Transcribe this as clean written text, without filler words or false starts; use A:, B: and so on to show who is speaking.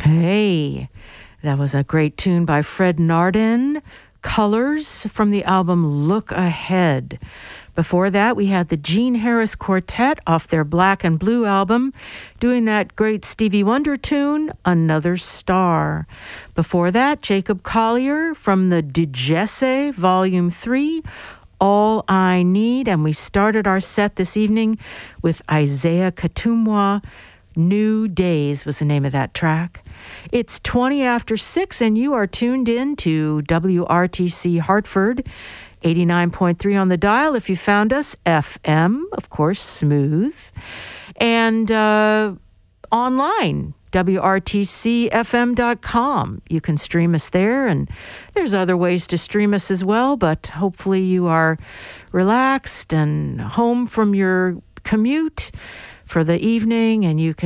A: Hey, that was a great tune by Fred Nardin, Colors, from the album Look Ahead. Before that, we had the Gene Harris Quartet off their Black and Blue album, doing that great Stevie Wonder tune, Another Star. Before that, Jacob Collier from the Digesse, Volume 3, All I Need. And we started our set this evening with Isaiah Katumwa, New Days was the name of that track. It's 20 after 6, and you are tuned in to WRTC Hartford, 89.3 on the dial. If you found us, FM, of course, smooth. And online, WRTCFM.com. You can stream us there, and there's other ways to stream us as well, but hopefully you are relaxed and home from your commute for the evening, and you can